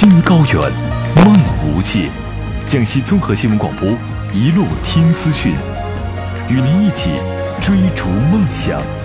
心高远，梦无界。江西综合新闻广播，一路听资讯，与您一起追逐梦想。